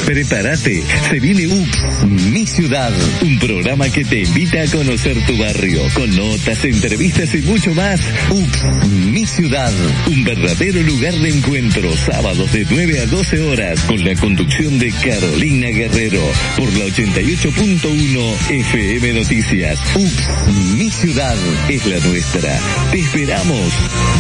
Prepárate, se viene UX, Mi Ciudad, un programa que te invita a conocer tu barrio, con notas, entrevistas y mucho más. UX, Mi Ciudad, un verdadero lugar de encuentro, sábados de 9 a 12 horas, con la conducción de Carolina Guerrero, por la 88.1 FM Noticias. UX, Mi Ciudad, es la nuestra. Te esperamos.